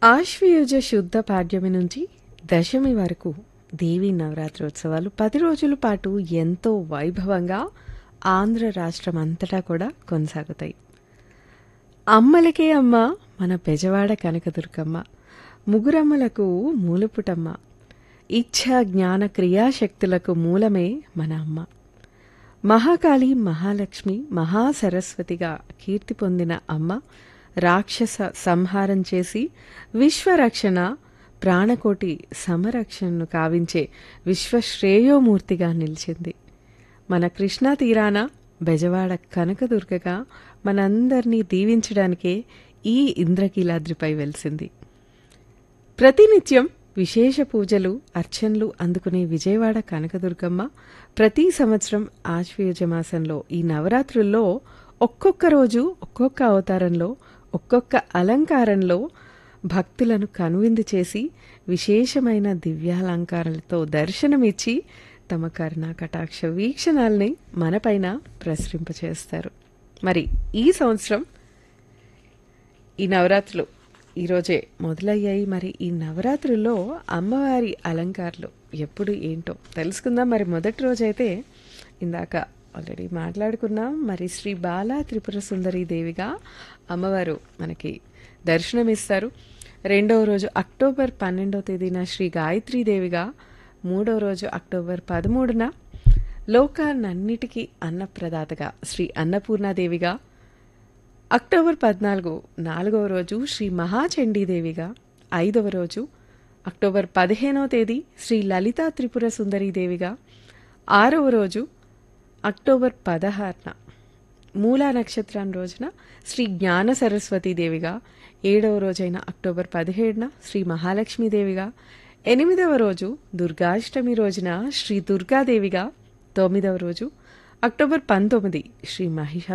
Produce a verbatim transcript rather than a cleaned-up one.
ఆశ్వయుజ శుద్ధ పాడ్యమి నుంచి దశమి వరకు దేవీ నవరాత్రోత్సవాలు పది రోజుల పాటు ఎంతో వైభవంగా ఆంధ్ర రాష్ట్రం అంతటా కూడా కొనసాగుతాయి. అమ్మలకే అమ్మ మన బెజవాడ కనకదుర్గమ్మ, ముగురమ్మలకు మూలపుటమ్మ, ఇచ్ఛా జ్ఞాన క్రియాశక్తులకు మూలమే మన అమ్మ. మహాకాళి, మహాలక్ష్మి, మహాసరస్వతిగా కీర్తి పొందిన అమ్మ రాక్షస సంహారం చేసి విశ్వరక్షణ, ప్రాణకోటి సమరక్షణను కావించే విశ్వశ్రేయోమూర్తిగా నిలిచింది. మన కృష్ణా తీరాన బెజవాడ కనకదుర్గగా మనందరినీ దీవించడానికే ఈ ఇంద్రకీలాద్రిపై వెలిసింది. ప్రతినిత్యం విశేష పూజలు, అర్చనలు అందుకునే విజయవాడ కనకదుర్గమ్మ ప్రతి సంవత్సరం ఆశ్వయుజ మాసంలో ఈ నవరాత్రుల్లో ఒక్కొక్క రోజు ఒక్కొక్క అవతారంలో ఒక్కొక్క అలంకారంలో భక్తులను కనువిందు చేసి విశేషమైన దివ్యాలంకారాలతో దర్శనమిచ్చి తమ కరుణా కటాక్ష వీక్షణాలని మనపైన ప్రసరింపచేస్తారు. మరి ఈ సంవత్సరం ఈ నవరాత్రులు ఈరోజే మొదలయ్యాయి. మరి ఈ నవరాత్రుల్లో అమ్మవారి అలంకారాలు ఎప్పుడు ఏంటో తెలుసుకుందాం. మరి మొదటి రోజైతే ఇందాక ఆల్రెడీ మాట్లాడుకున్నాం. మరి శ్రీ బాలా త్రిపుర సుందరీ దేవిగా అమ్మవారు మనకి దర్శనమిస్తారు. రెండవ రోజు అక్టోబర్ పన్నెండవ తేదీన శ్రీ గాయత్రీదేవిగా, మూడవ రోజు అక్టోబర్ పదమూడున లోకాన్నన్నిటికీ అన్నప్రదాతగా శ్రీ అన్నపూర్ణాదేవిగా, అక్టోబర్ పద్నాలుగు నాలుగవ రోజు శ్రీ మహాచండీదేవిగా, ఐదవ రోజు అక్టోబర్ పదిహేనవ తేదీ శ్రీ లలితా త్రిపుర సుందరీ దేవిగా, ఆరవ రోజు అక్టోబర్ పదహారున మూలా నక్షత్రం రోజున శ్రీ జ్ఞాన సరస్వతీ దేవిగా, ఏడవ రోజైన అక్టోబర్ పదిహేడున శ్రీ మహాలక్ష్మీదేవిగా, ఎనిమిదవ రోజు దుర్గాష్టమి రోజున శ్రీ దుర్గాదేవిగా, తొమ్మిదవ రోజు అక్టోబర్ పంతొమ్మిది శ్రీ మహిషా